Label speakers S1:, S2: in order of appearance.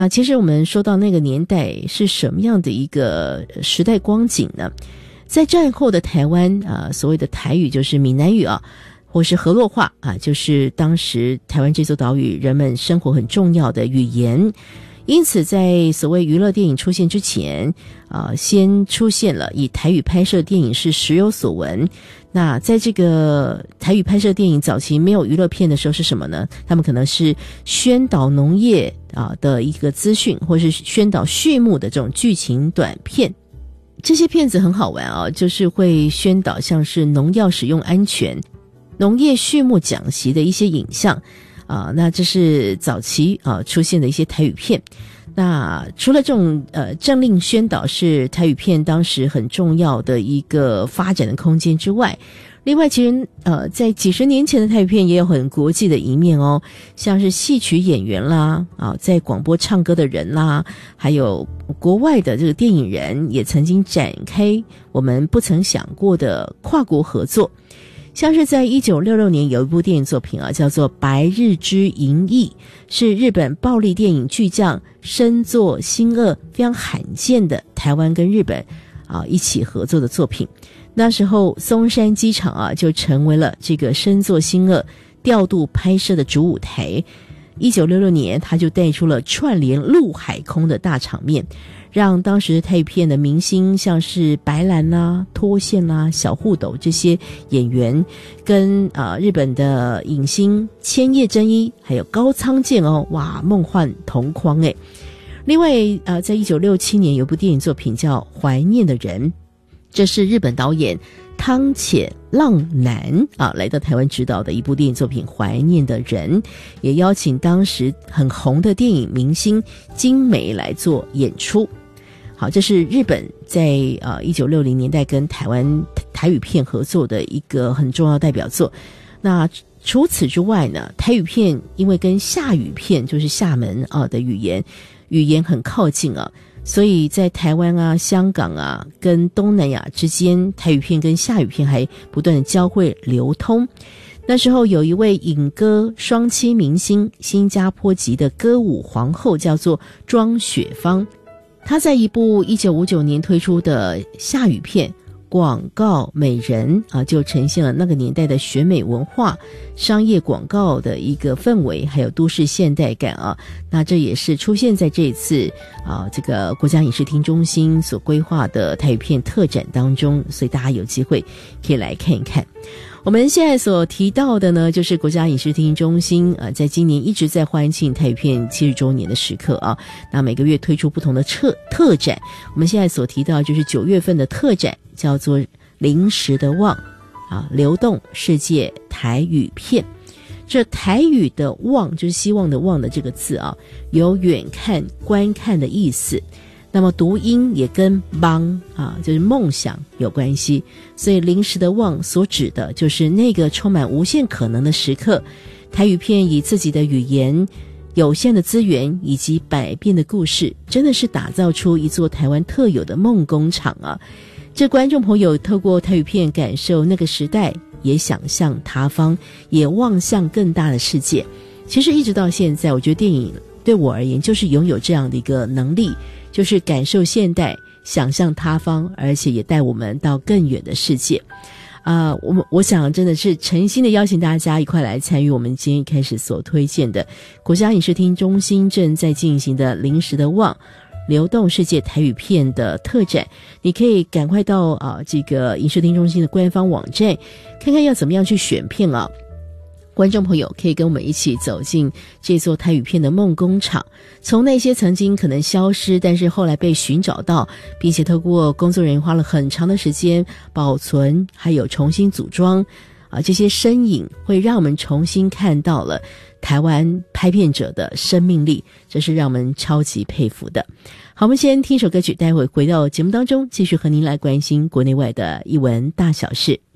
S1: 其实我们说到那个年代是什么样的一个时代光景呢？在战后的台湾所谓的台语就是闽南语或是河洛话就是当时台湾这座岛屿人们生活很重要的语言。因此在所谓娱乐电影出现之前先出现了以台语拍摄电影是时有所闻。那在这个台语拍摄电影早期没有娱乐片的时候是什么呢？他们可能是宣导农业的一个资讯，或是宣导畜牧的这种剧情短片。这些片子很好玩就是会宣导像是农药使用安全、农业畜牧讲习的一些影像那这是早期出现的一些台语片。那除了这种政令宣导是台语片当时很重要的一个发展的空间之外，另外其实在几十年前的台语片也有很国际的一面像是戏曲演员啦在广播唱歌的人啦，还有国外的这个电影人也曾经展开我们不曾想过的跨国合作。像是在1966年有一部电影作品叫做《白日之银翼》，是日本暴力电影巨匠深作欣二非常罕见的台湾跟日本一起合作的作品。那时候松山机场就成为了这个深作欣二调度拍摄的主舞台。1966年他就带出了串联陆海空的大场面，让当时台语片的明星像是白兰啦、脱线啦、小护斗这些演员跟日本的影星千叶真一还有高仓健哇，梦幻同框诶。另外在1967年有部电影作品叫《怀念的人》，这是日本导演汤浅浪男来到台湾执导的一部电影作品《怀念的人》，也邀请当时很红的电影明星金美来做演出。好，这是日本在1960年代跟台湾台语片合作的一个很重要代表作。那除此之外呢，台语片因为跟厦语片就是厦门的语言很靠近所以在台湾香港跟东南亚之间，台语片跟厦语片还不断的交汇流通。那时候有一位影歌双栖明星，新加坡籍的歌舞皇后叫做庄雪芳，她在一部1959年推出的厦语片广告美人就呈现了那个年代的选美文化、商业广告的一个氛围，还有都市现代感那这也是出现在这一次这个国家影视厅中心所规划的台语片特展当中，所以大家有机会可以来看一看。我们现在所提到的呢，就是国家影视厅中心在今年一直在欢庆台语片70周年的时刻那每个月推出不同的特展。我们现在所提到就是9月份的特展，叫做临时的望流动世界台语片。这台语的望就是希望的望的这个字有远看观看的意思，那么读音也跟望就是梦想有关系，所以临时的望所指的就是那个充满无限可能的时刻。台语片以自己的语言、有限的资源以及百变的故事，真的是打造出一座台湾特有的梦工厂这观众朋友透过台语片感受那个时代，也想象他方，也望向更大的世界。其实一直到现在，我觉得电影对我而言就是拥有这样的一个能力，就是感受现代，想象他方，而且也带我们到更远的世界我想真的是诚心的邀请大家一块来参与我们今天一开始所推荐的国家影视厅中心正在进行的临时的望流动世界台语片的特展。你可以赶快到这个影视厅中心的官方网站看看要怎么样去选片观众朋友可以跟我们一起走进这座台语片的梦工厂，从那些曾经可能消失但是后来被寻找到，并且透过工作人员花了很长的时间保存还有重新组装这些身影，会让我们重新看到了台湾拍片者的生命力，这是让我们超级佩服的。好，我们先听首歌曲，待会回到节目当中继续和您来关心国内外的艺文大小事。